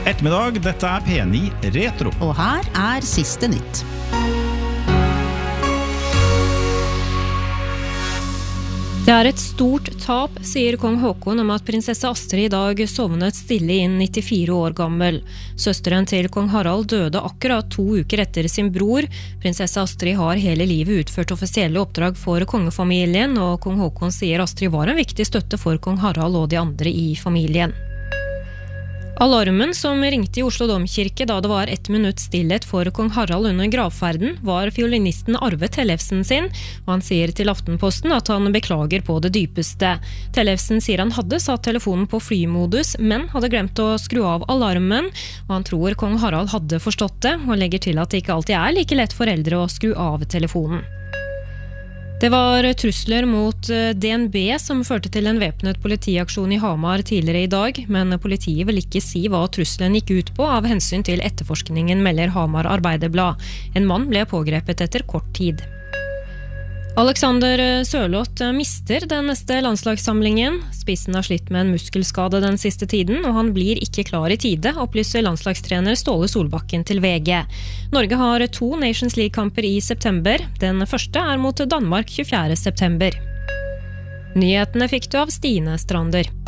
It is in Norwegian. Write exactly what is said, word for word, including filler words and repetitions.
ettermiddag, dette er P ni Retro. Og her er siste nytt. Det er et stort tap, sier kong Håkon om at prinsesse Astrid i dag sovnet stille inn nittifire år gammel. Søsteren til kong Harald døde akkurat to uker etter sin bror. Prinsesse Astrid har hele livet utført offisielle oppdrag for kongefamilien, og kong Håkon sier Astrid var en viktig støtte for kong Harald og de andre i familien. Alarmen som ringte i Oslo Domkirke da det var ett minutt stillhet for kong Harald under gravferden, var fiolinisten Arve Tellefsen sin, og han sier til Aftenposten at han beklager på det dypeste. Tellefsen sier han hadde satt telefonen på flymodus, men hadde glemt å skru av alarmen, og han tror kong Harald hadde forstått det, og legger til at det ikke alltid er like lett for eldre å skru av telefonen. Det var trusler mot D N B som førte til en væpnet politiaksjon i Hamar tidligere i dag, men politiet vil ikke si hva trusselen gikk ut på av hensyn til etterforskningen, melder Hamar Arbeiderblad. En mann ble pågrepet etter kort tid. Alexander Sørloth mister den neste landslagssamlingen. Spissen har slitt med en muskelskade den siste tiden, og han blir ikke klar i tide, opplyser landslagstrener Ståle Solbakken til V G. Norge har to Nations League-kamper i september. Den første er mot Danmark tjuefjerde september. Nyhetene fikk du av Stine Strander.